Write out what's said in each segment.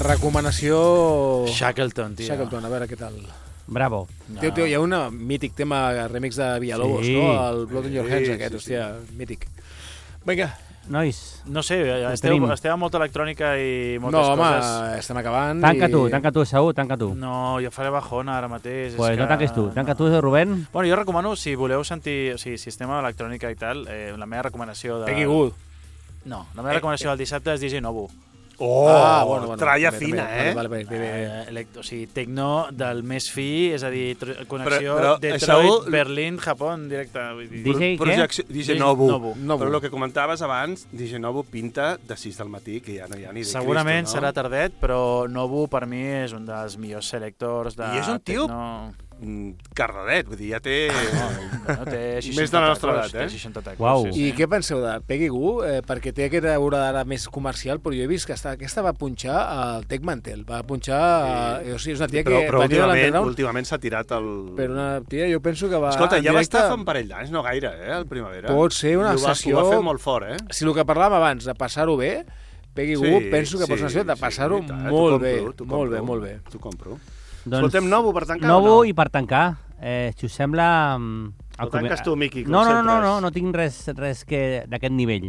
Recomanació... Shackleton, tio. Shackleton, a veure què tal. Bravo. No. Tio, hi ha un mític tema remix de Villalobos, no? El Blood on Your Hands, aquest, hòstia, mític. Vinga. Nois. No sé, esteu amb molta electrònica i moltes coses. No, home, estem acabant. Tanca tu, Saúl, tanca tu. No, jo faré bajona ara mateix. Pues no tanquis tu, tanca tu, Rubén. Bueno, jo recomano, si voleu sentir, o sigui, si estem a electrònica i tal, la meva recomanació de... Peggy Goo. No, la meva recomanació del dissabte és DJ Novo. Bueno, tralla fina, Vale. O sigui, tecno del més fi, és a dir, connexió Detroit, Berlín, Japó, en directe. DJ què? DJ Novo. Però el que comentaves abans, DJ Novo pinta de 6 del matí, que ja no hi ha ni de segurament Cristo, no? serà tardet, però Novo per mi és un dels millors selectors de... I és un tio carradet, vull dir, ja té... té 60 més de la nostra edat, té 60 tacos. Uau. I què penseu de Peggy Goo? Perquè té aquesta aura d'ara més comercial, però jo he vist que aquesta va punxar al Tech Mantel, va punxar... O sigui, és una tia que però venia de l'underground. últimament s'ha tirat el... Però una tia, jo penso que va... Escolta, ja va estar fa un parell d'anys, no gaire, al Primavera. Pot ser una sessió... Ho va fer molt fort, Si el que parlàvem abans, de passar-ho bé, Peggy Goo, penso que pot ser una sessió de passar-ho molt bé. Molt bé. T'ho compro. Doncs, escoltem Novo per tancar Novo o no? I per tancar, si us sembla... Ho tanques tu, Miqui, com sempre. No tinc res d'aquest nivell.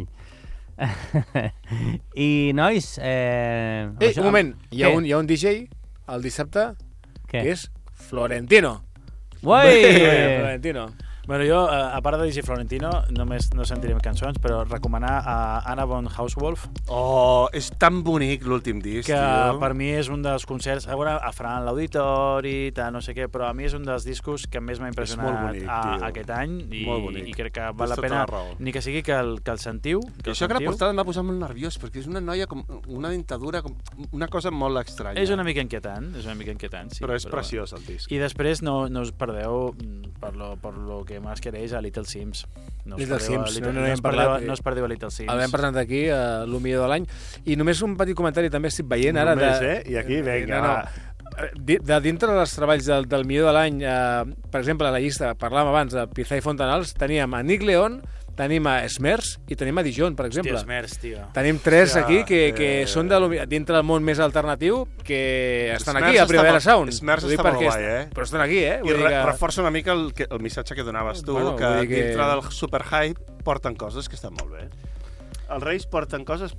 I, nois... Un moment, hi ha un DJ el dissabte que és Florentino. Florentino. Bueno, jo, a part de DJ Florentino, només no sentirem cançons, però recomanar a Anna von Hauswolf. Oh, és tan bonic l'últim disc, que tio. Per mi és un dels concerts, a veure, a Fran l'Auditori, no sé què, però a mi és un dels discos que més m'ha impressionat aquest any i crec que val la pena, ni que sigui que el sentiu. I això que la portada em va posar molt nerviós, perquè és una noia com una dentadura, com una cosa molt estranya. És una mica inquietant, sí. Però és preciós el disc. I després no us perdeu, per lo que más queréis, a Little Sims. No us perdeu a Little Sims. El vam presentar aquí, el millor de l'any. I només un petit comentari, també estic veient ara... I aquí, vinga, de dintre dels treballs del millor de l'any, per exemple, a la llista, parlàvem abans de Pizza i Fontanals, teníem a Nick Leon, tenim a Smers i tenim a Dijon, per exemple. Hòstia, Smers, tio. Tenim tres aquí que són dintre del món més alternatiu que estan aquí, a Primavera Sound. Smers està molt guai, Però estan aquí, I reforça una mica el missatge que donaves tu, que dintre del superhype porten coses que estan molt bé. Els reis porten coses.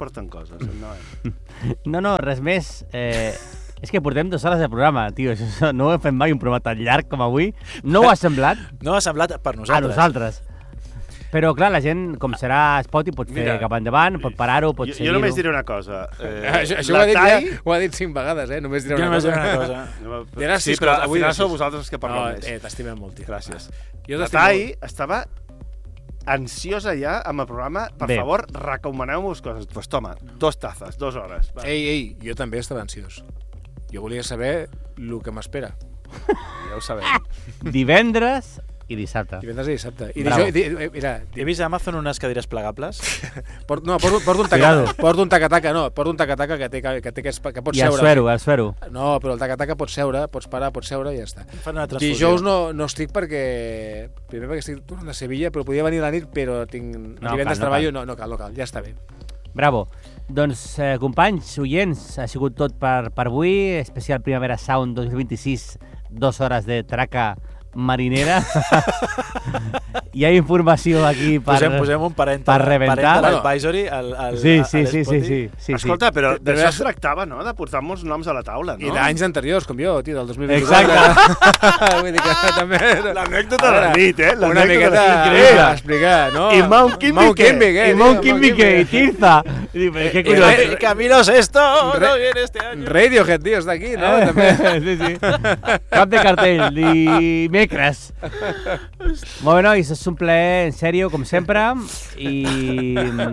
No, res més. És que portem 2 hores de programa, tio. No hem fet mai un programa tan llarg com avui. No ho ha semblat? No ha semblat per nosaltres. A nosaltres. Però, clar, la gent, com serà Spotify, pot fer cap endavant, pot parar-ho, pot seguir-ho. Jo només diré una cosa. Això ho ha dit 5 vegades, només diré una cosa. Sí, però al final sou vosaltres els que parleu més. T'estimem molt, tio. Gràcies. La Tai estava ansiosa ja amb el programa. Per favor, recomaneu-vos coses. Pues toma, 2 tazes, 2 hores. Ei, jo també estava ansiós. Jo volia saber el que m'espera. Ja ho sabem. Divendres i dissabte. Divendres i dissabte. He vist a Amazon unes cadires plegables. Porto un taca-taca, que pots seure. I el suero. No, però el taca-taca pots seure, pots parar, pots seure i ja està. Dijous no estic perquè... Primer perquè estic tornant de Sevilla, però podia venir a la nit, però tinc... Divendres treballo, no cal, ja està bé. Bravo. Doncs, companys, oients, ha sigut tot per avui. Especial Primavera Sound 2026, 2 hores de traca marinera. Hi ha informació aquí posem un per rebentar. L'advisory Sí. Escolta, però d'això es tractava, no? De portar molts noms a la taula, no? I d'anys anteriors, com jo, tio, del 2024. Exacte. Vull dir que també... L'anècdota de la nit, una miqueta increïble. Explicar, no? I Mount Kimbique, i Tirza. ¿Qué caminos esto? No viene este año. Radiohead, tío, está aquí, ¿no? Sí. Cap de cartell i Mecres. Molt bé, nois, és un plaer, en sèrio, com sempre, i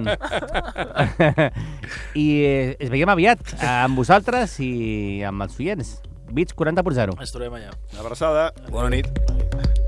es veiem aviat amb vosaltres i amb els oients. Beats 40.0. Ens trobem allà. Una abraçada. Bona nit.